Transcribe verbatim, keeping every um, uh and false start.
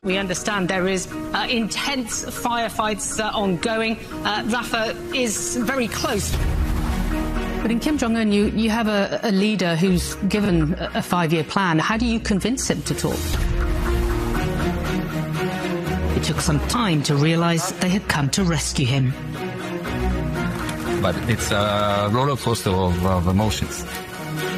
We understand there is uh, intense firefights uh, ongoing. Uh, Rafah is very close. But in Kim Jong-un, you, you have a, a leader who's given a five-year plan. How do you convince him to talk? It took some time to realise they had come to rescue him. But it's a roller coaster of, of emotions.